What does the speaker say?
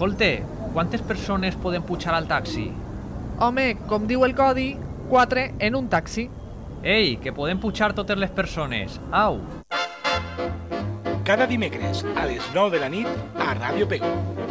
Escolte, quantes persones poden pujar al taxi? Home, com diu el codi, 4 en un taxi. Ei, que poden pujar totes les persones. Au! Cada dimecres a les 9 de la nit a Ràdio Pego.